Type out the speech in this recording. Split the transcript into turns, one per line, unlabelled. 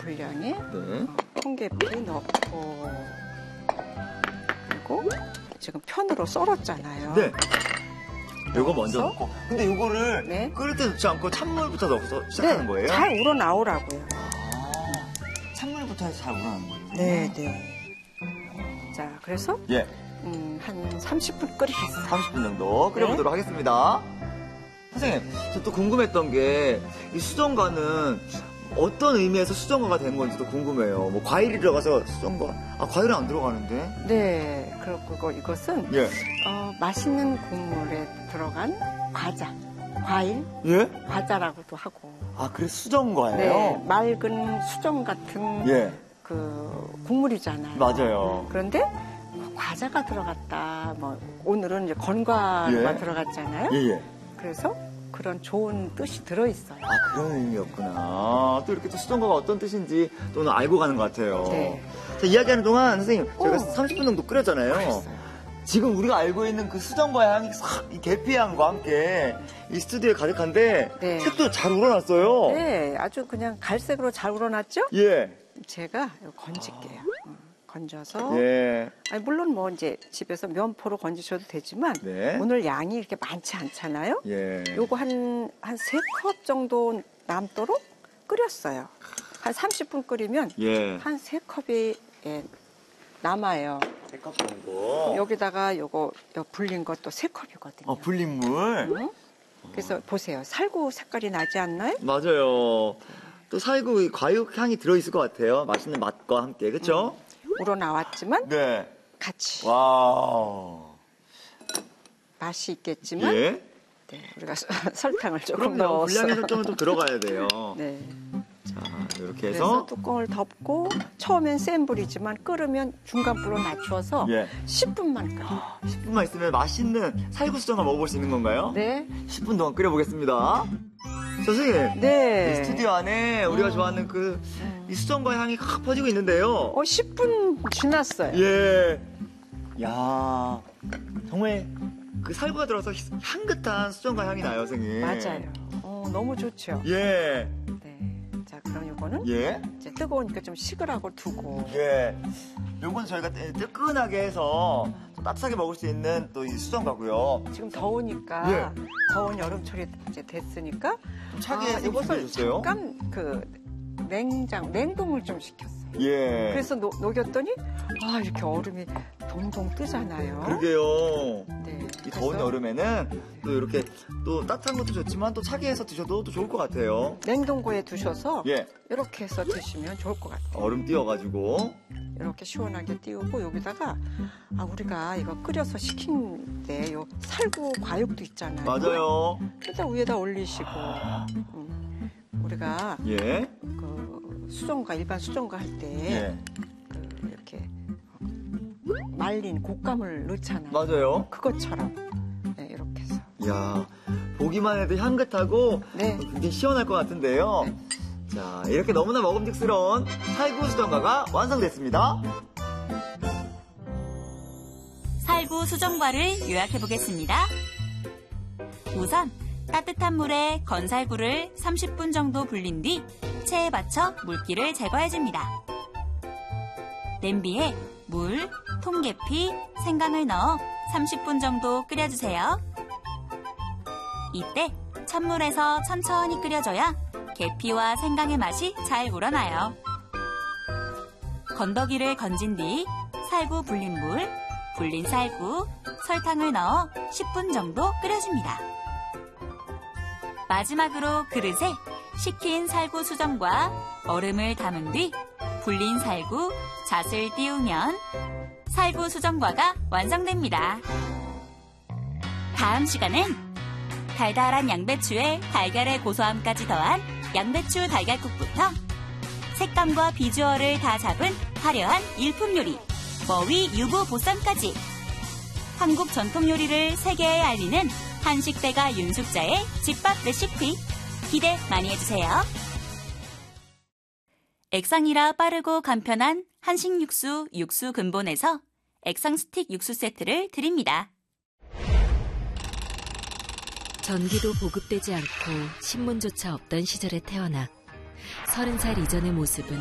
분량에
네.
통계피 넣고 그리고 지금 편으로 썰었잖아요.
네. 요거 먼저
넣어서?
넣고. 근데 요거를
네.
끓일 때 넣지 않고 찬물부터 넣어서 시작하는 거예요?
잘 우러나오라고요.
찬물부터 해서 잘 우러나는 거예요?
네, 네. 자, 그래서
예.
한 30분 끓이겠어요.
30분 정도 끓여보도록 하겠습니다. 선생님, 저 또 궁금했던 게 이 수정과는 어떤 의미에서 수정과가 된 건지도 궁금해요. 뭐 과일이 들어가서 수정과, 과일은 안 들어가는데?
네, 그렇고 이것은
예.
맛있는 국물에 들어간 과자, 과일,
예?
과자라고도 하고.
그래 수정과예요?
네, 맑은 수정 같은
예.
그 국물이잖아요.
맞아요.
그런데 과자가 들어갔다. 뭐 오늘은 이제 건과가
예.
들어갔잖아요.
예.
그래서 그런 좋은 뜻이 들어있어요.
그런 의미였구나. 또 이렇게 또 수정과가 어떤 뜻인지 또 오늘 알고 가는 것 같아요.
네.
자, 이야기하는 동안 선생님, 저희가 30분 정도 끓였잖아요.
그랬어요.
지금 우리가 알고 있는 그 수정과의 향이 싹, 이 계피 향과 함께 이 스튜디오에 가득한데
네.
색도 잘 우러났어요.
네, 아주 그냥 갈색으로 잘 우러났죠?
예.
제가 이거 건질게요. 건져서.
예.
물론 뭐 이제 집에서 면포로 건지셔도 되지만
네.
오늘 양이 이렇게 많지 않잖아요.
예.
요거 한 3컵 정도 남도록 끓였어요. 한 30분 끓이면
예.
한 3컵이 남아요.
3컵 정도.
여기다가 요거 불린 것도 3컵이거든요.
불린 물.
그래서 보세요. 살구 색깔이 나지 않나요?
맞아요. 또 살구 이 과육 향이 들어있을 것 같아요. 맛있는 맛과 함께. 그렇죠?
우러나왔지만
네.
같이
와.
맛이 있겠지만
예.
네, 우리가 설탕을 조금
그럼요.
넣었어요.
분량의 설정은 좀 들어가야 돼요.
네.
자, 이렇게
그래서
해서
뚜껑을 덮고 처음엔 센 불이지만 끓으면 중간 불로 낮춰서
예.
10분만 끓여요.
10분만 있으면 맛있는 살구수정을 먹어볼 수 있는 건가요?
네.
10분 동안 끓여보겠습니다. 선생님,
네.
이 스튜디오 안에 우리가 좋아하는 이 수정과 향이 확 퍼지고 있는데요.
10분 지났어요.
예. 야, 정말 그 살구가 들어서 향긋한 수정과 향이 나요, 선생님.
맞아요. 너무 좋죠.
예.
네. 자, 그럼 이거는
예.
이제 뜨거우니까 좀 식으라고 두고.
예. 요건 저희가 뜨끈하게 해서 좀 따뜻하게 먹을 수 있는 또 이 수정과고요.
지금 더우니까
예.
더운 여름철이 이제 됐으니까
차게
이것을
해주세요.
잠깐 냉동을 좀 시켰어요.
예.
그래서 녹였더니 이렇게 얼음이 동동 뜨잖아요.
그러게요.
네.
이 더운 여름에는 또 이렇게 또 따뜻한 것도 좋지만 또 차게 해서 드셔도 또 좋을 것 같아요.
냉동고에 두셔서
예.
이렇게 해서 드시면 좋을 것 같아요.
얼음 띄워가지고.
이렇게 시원하게 띄우고 여기다가 우리가 이거 끓여서 식힌데 요 살구 과육도 있잖아요.
맞아요.
그래서 위에다 올리시고 우리가
예.
그 수정과 일반 수정과 할 때
예.
이렇게 말린 곶감을 넣잖아요.
맞아요.
그것처럼 이렇게 해서.
이야, 보기만 해도 향긋하고
네.
굉장히 시원할 것 같은데요.
네.
자, 이렇게 너무나 먹음직스러운 살구 수정과가 완성됐습니다.
살구 수정과를 요약해 보겠습니다. 우선 따뜻한 물에 건살구를 30분 정도 불린 뒤 체에 받쳐 물기를 제거해줍니다. 냄비에 물, 통계피, 생강을 넣어 30분 정도 끓여주세요. 이때 찬물에서 천천히 끓여줘야 계피와 생강의 맛이 잘 우러나요. 건더기를 건진 뒤 살구 불린 물, 불린 살구, 설탕을 넣어 10분 정도 끓여줍니다. 마지막으로 그릇에 식힌 살구 수정과 얼음을 담은 뒤 불린 살구, 잣을 띄우면 살구 수정과가 완성됩니다. 다음 시간은 달달한 양배추에 달걀의 고소함까지 더한 양배추 달걀국부터 색감과 비주얼을 다 잡은 화려한 일품 요리 머위 유부 보쌈까지 한국 전통 요리를 세계에 알리는 한식대가 윤숙자의 집밥 레시피 기대 많이 해주세요. 액상이라 빠르고 간편한 한식 육수 근본에서 액상 스틱 육수 세트를 드립니다.
전기도 보급되지 않고 신문조차 없던 시절에 태어나 30살 이전의 모습은